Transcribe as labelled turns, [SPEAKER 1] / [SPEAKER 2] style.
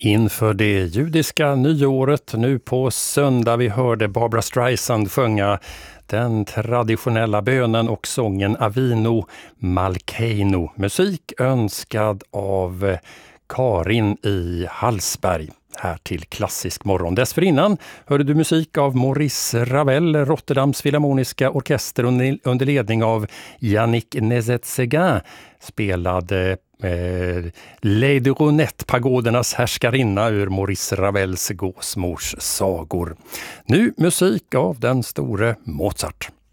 [SPEAKER 1] Inför det judiska nyåret nu på söndag vi hörde Barbra Streisand sjunga den traditionella bönen och sången Avinu Malkeinu. Musik önskad av Karin i Hallsberg här till Klassisk morgon. Dessförinnan hörde du musik av Maurice Ravel, Rotterdams Filharmoniska orkester under ledning av Yannick Nézet-Séguin spelade Lady Ronette, pagodernas härskarinna ur Maurice Ravels Gåsmors sagor. Nu musik av den store Mozart.